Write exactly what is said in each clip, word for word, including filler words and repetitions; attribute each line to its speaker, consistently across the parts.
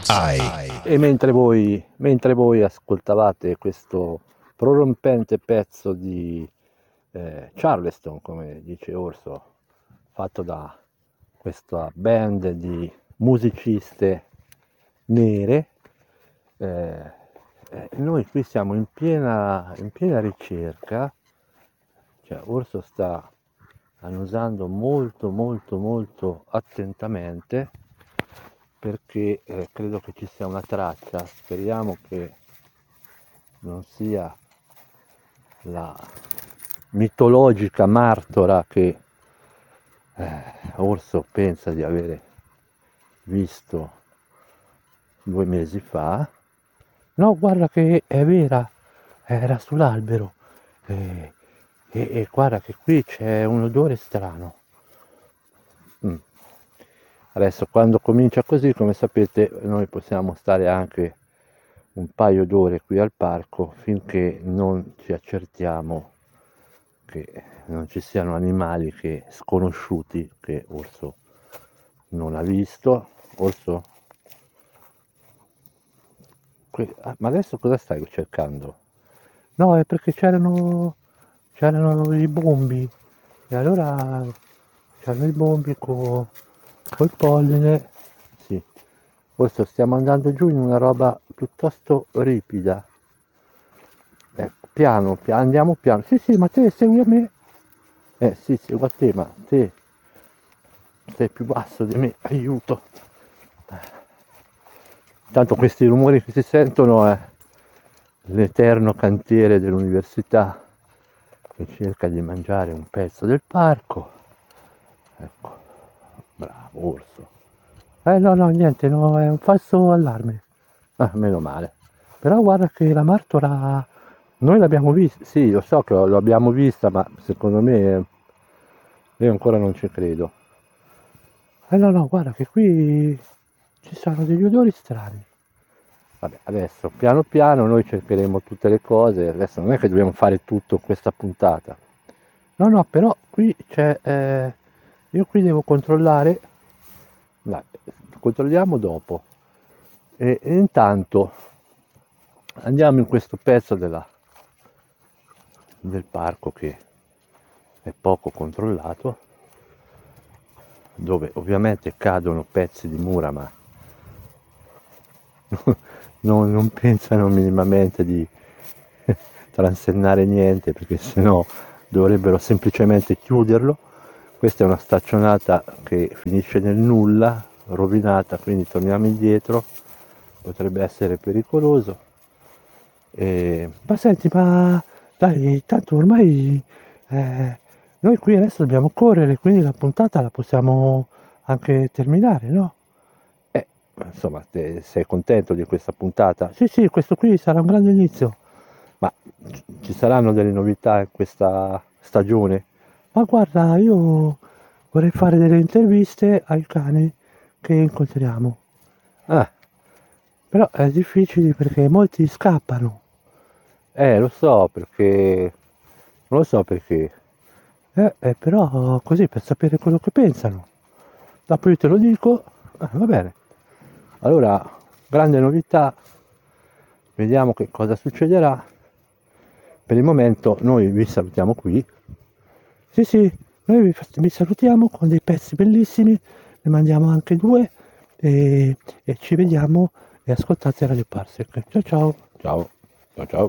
Speaker 1: Ai.
Speaker 2: E mentre voi, mentre voi ascoltavate questo prorompente pezzo di eh, Charleston, come dice Orso, fatto da questa band di musiciste nere, eh, eh, noi qui siamo in piena, in piena ricerca, cioè Orso sta annusando molto molto molto attentamente perché eh, credo che ci sia una traccia, speriamo che non sia la mitologica Martora che eh, Orso pensa di avere visto due mesi fa. No, guarda che è vera, era sull'albero e, e, e guarda che qui c'è un odore strano. Mm. Adesso quando comincia così, come sapete, noi possiamo stare anche un paio d'ore qui al parco finché non ci accertiamo che non ci siano animali che, sconosciuti che Orso non ha visto. Orso? Que- ah, ma adesso cosa stai cercando? No, è perché c'erano, c'erano i bombi e allora c'erano i bombi con col polline. Sì, Orso stiamo andando giù in una roba piuttosto ripida. Eh, piano, piano, andiamo piano. Sì, sì, ma te segui a me. Eh sì, seguo a te, ma te sei più basso di me, aiuto. Tanto questi rumori che si sentono è l'eterno cantiere dell'università che cerca di mangiare un pezzo del parco. Ecco, bravo Orso. Eh no, no, niente, no, è un falso allarme. Ah, meno male. Però guarda che la martora, noi l'abbiamo vista, sì, lo so che lo abbiamo vista, ma secondo me io ancora non ci credo. Eh no, no, guarda che qui ci sono degli odori strani. Vabbè, adesso piano piano noi cercheremo tutte le cose, adesso non è che dobbiamo fare tutto questa puntata. No, no, però qui c'è, eh, io qui devo controllare, dai, controlliamo dopo. E, e intanto andiamo in questo pezzo della, del parco che è poco controllato, dove ovviamente cadono pezzi di mura, ma non, non pensano minimamente di transennare niente, perché sennò dovrebbero semplicemente chiuderlo. Questa è una staccionata che finisce nel nulla, rovinata, quindi torniamo indietro, potrebbe essere pericoloso. E... ma senti, ma dai, tanto ormai eh, noi qui adesso dobbiamo correre, quindi la puntata la possiamo anche terminare, no? Eh, insomma, te sei contento di questa puntata? Sì, sì, questo qui sarà un grande inizio. Ma ci saranno delle novità in questa stagione? Ma guarda, io vorrei fare delle interviste ai cani che incontriamo. Ah, però è difficile perché molti scappano. Eh, lo so perché... Non lo so perché. Eh, eh, però così per sapere quello che pensano. Dopo io te lo dico. Ah, va bene. Allora, grande novità. Vediamo che cosa succederà. Per il momento noi vi salutiamo qui. Sì, sì, noi vi, vi salutiamo con dei pezzi bellissimi. Ne mandiamo anche due. E, e ci vediamo e ascoltate Radio Parsec. Ciao ciao. Ciao. Ciao ciao.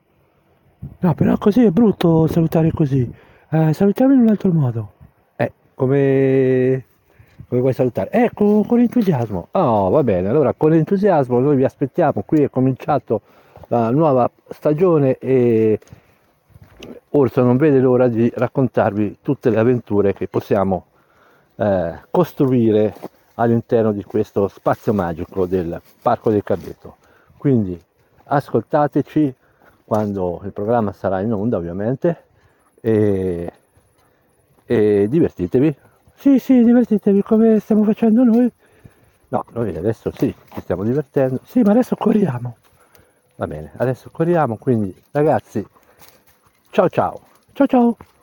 Speaker 2: No, però così è brutto salutare così. Eh, salutiamo in un altro modo. Eh, come, come vuoi salutare? Eh, con, con entusiasmo. Oh, va bene, allora con entusiasmo noi vi aspettiamo. Qui è cominciato la nuova stagione e Orso non vede l'ora di raccontarvi tutte le avventure che possiamo eh, costruire all'interno di questo spazio magico del Parco del Carbeto. Quindi ascoltateci quando il programma sarà in onda, ovviamente, e, e divertitevi. Sì, sì, divertitevi come stiamo facendo noi. No, noi adesso sì, ci stiamo divertendo. Sì, ma adesso corriamo. Va bene, adesso corriamo, quindi ragazzi, ciao ciao. Ciao ciao.